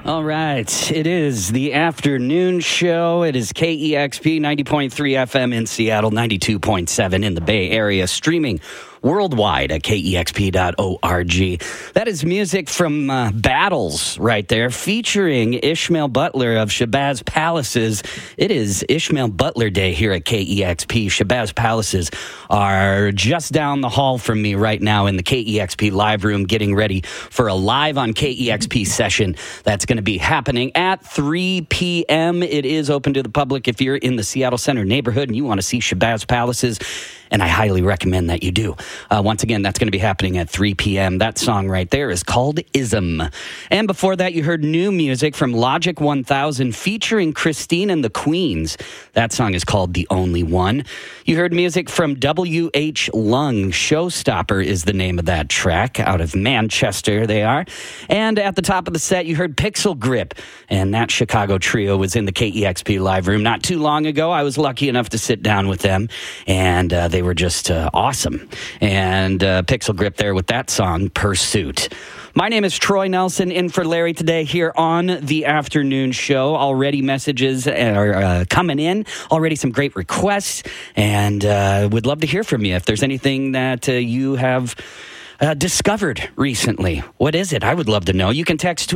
All right, it is the afternoon show. It is KEXP 90.3 FM in Seattle, 92.7 in the Bay Area, streaming worldwide at KEXP.org. That is music from Battles right there, featuring Ishmael Butler of Shabazz Palaces. It is Ishmael Butler Day here at KEXP. Shabazz Palaces are just down the hall from me right now in the KEXP live room, getting ready for a live on KEXP session that's going to be happening at 3 p.m. It is open to the public if you're in the Seattle Center neighborhood and you want to see Shabazz Palaces, and I highly recommend that you do. Once again, that's going to be happening at 3 p.m. That song right there is called Ism. And before that, you heard new music from Logic 1000 featuring Christine and the Queens. That song is called The Only One. You heard music from W.H. Lung. Showstopper is the name of that track. Out of Manchester, they are. And at the top of the set, you heard Pixel Grip. And that Chicago trio was in the KEXP live room not too long ago. I was lucky enough to sit down with them, and they were just awesome. And Pixel Grip there with that song, Pursuit. My name is Troy Nelson, in for Larry today here on the afternoon show. Already messages are coming in, already some great requests, and would love to hear from you if there's anything that you have discovered recently. What is it? I would love to know. You can text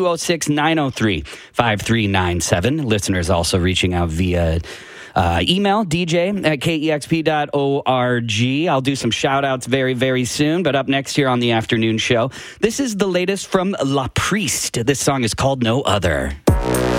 206-903-5397. Listeners also reaching out via email, dj@kexp.org. I'll do some shout-outs very, very soon, but up next here on the afternoon show, this is the latest from La Priest. This song is called No Other.